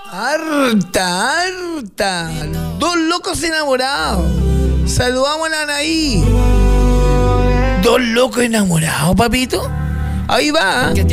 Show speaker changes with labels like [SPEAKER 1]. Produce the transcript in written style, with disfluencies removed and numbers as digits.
[SPEAKER 1] Harta. Dos locos enamorados. Saludamos a la Anaí. Dos locos enamorados, papito. Ahí va.